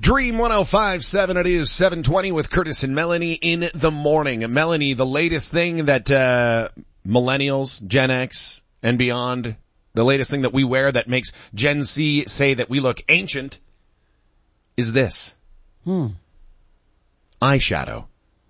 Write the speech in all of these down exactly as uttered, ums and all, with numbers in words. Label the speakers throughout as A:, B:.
A: Dream one oh five point seven, it is seven twenty with Curtis and Melanie in the morning. Melanie, the latest thing that uh millennials, Gen X, and beyond, the latest thing that we wear that makes Gen Z say that we look ancient is this.
B: Hmm.
A: Eyeshadow.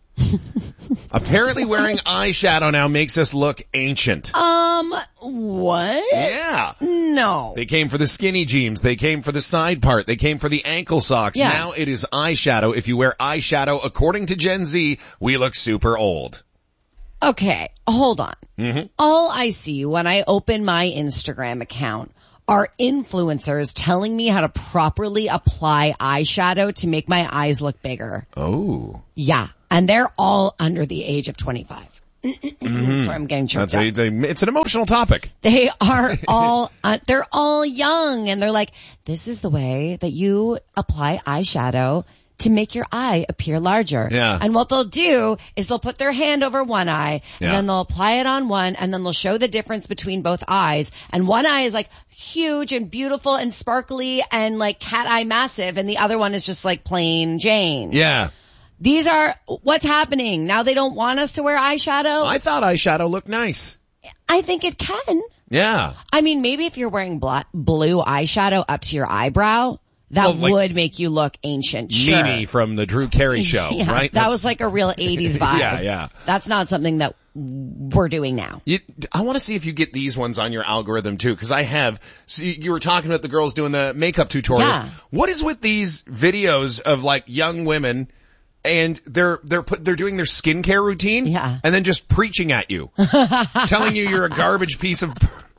A: Apparently wearing eyeshadow now makes us look ancient.
B: Um, what?
A: Yeah.
B: No.
A: They came for the skinny jeans. They came for the side part. They came for the ankle socks.
B: Yeah.
A: Now it is eyeshadow. If you wear eyeshadow, according to Gen Z, we look super old.
B: Okay, hold on.
A: Mm-hmm.
B: All I see when I open my Instagram account are influencers telling me how to properly apply eyeshadow to make my eyes look bigger.
A: Oh.
B: Yeah. And they're all under the age of twenty-five. Mm-hmm. Sorry, I'm getting choked
A: That's
B: up.
A: a, it's an emotional topic.
B: They are all, uh, they're all young, and they're like, this is the way that you apply eyeshadow to make your eye appear larger.
A: Yeah.
B: And what they'll do is they'll put their hand over one eye, and
A: Yeah.
B: then they'll apply it on one, and then they'll show the difference between both eyes. And one eye is like huge and beautiful and sparkly and like cat eye massive, and the other one is just like plain Jane.
A: Yeah.
B: These are what's happening. Now they don't want us to wear eyeshadow.
A: I thought eyeshadow looked nice.
B: I think it can.
A: Yeah.
B: I mean, maybe if you're wearing black, blue eyeshadow up to your eyebrow, that
A: Well, like
B: would make you look ancient. Sure.
A: Mimi from the Drew Carey show,
B: Yeah,
A: right?
B: that
A: That's-
B: was like a real eighties vibe.
A: Yeah, yeah.
B: That's not something that we're doing now.
A: You, I want to see if you get these ones on your algorithm too, because I have. See, you were talking about the girls doing the makeup tutorials.
B: Yeah.
A: What is with these videos of like young women, and they're they're put they're doing their skincare routine,
B: Yeah.
A: and then just preaching at you, telling you you're a garbage piece of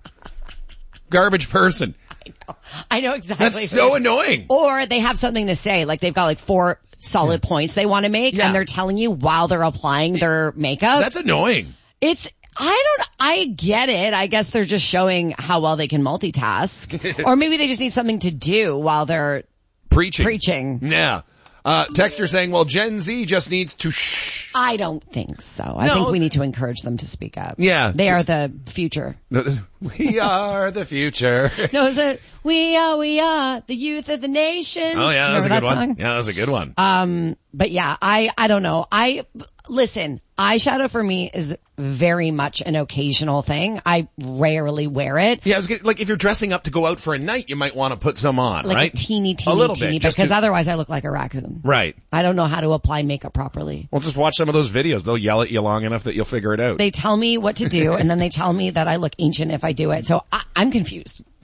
A: garbage person.
B: I know exactly.
A: That's so annoying.
B: Or they have something to say, like they've got like four solid points they want to make,
A: Yeah.
B: and they're telling you while they're applying their makeup.
A: That's annoying.
B: It's, I don't, I get it. I guess they're just showing how well they can multitask. Or maybe they just need something to do while they're
A: Preaching.
B: preaching.
A: Yeah. Uh, texter saying, well, Gen Z just needs to shh.
B: I don't think so. I
A: No.
B: think we need to encourage them to speak up.
A: Yeah.
B: They are
A: Just-
B: the future.
A: We are the future.
B: No, it's a, we are, we are the youth of the nation.
A: Oh yeah, that was a
B: Remember
A: good
B: that
A: one.
B: song?
A: Yeah, that was a good one.
B: Um, but yeah, I, I don't know. I, listen, eyeshadow for me is very much an occasional thing. I rarely wear it.
A: Yeah, I was getting, like if you're dressing up to go out for a night, you might want to put some on,
B: Like
A: right?
B: a teeny, teeny,
A: A little
B: teeny,
A: bit, just
B: because
A: to-
B: otherwise I look like a raccoon.
A: Right.
B: I don't know how to apply makeup properly.
A: Well, just watch some of those videos. They'll yell at you long enough that you'll figure it out.
B: They tell me what to do, and then they tell me that I look ancient if I do it. So I, I'm confused.